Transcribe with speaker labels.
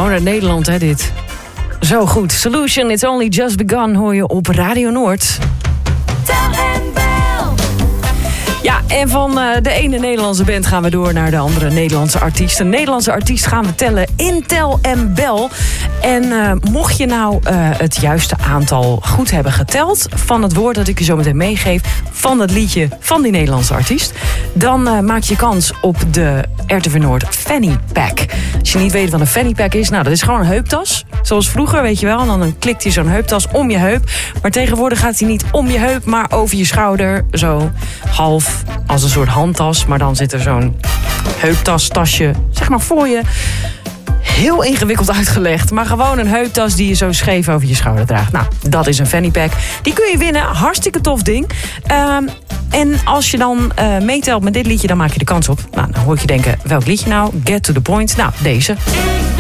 Speaker 1: Gewoon uit Nederland, hè, dit. Zo goed. Solution, It's Only Just Begun hoor je op Radio Noord. Ja, en van de ene Nederlandse band gaan we door naar de andere Nederlandse artiest. Een Nederlandse artiest gaan we tellen in Tel en Bel. En mocht je nou het juiste aantal goed hebben geteld van het woord dat ik je zo meteen meegeef van het liedje van die Nederlandse artiest, dan maak je kans op de RTV Noord Fanny Pack. Als je niet weet wat een Fanny Pack is, nou, dat is gewoon een heuptas. Zoals vroeger, weet je wel. En dan klikt hij zo'n heuptas om je heup. Maar tegenwoordig gaat hij niet om je heup, maar over je schouder. Zo half als een soort handtas. Maar dan zit er zo'n heuptastasje, zeg maar, voor je. Heel ingewikkeld uitgelegd. Maar gewoon een heuptas die je zo scheef over je schouder draagt. Nou, dat is een Fanny Pack. Die kun je winnen. Hartstikke tof ding. En als je dan meetelt met dit liedje, dan maak je de kans op. Nou, dan hoor ik je denken, welk liedje nou? Get to the point. Nou, deze.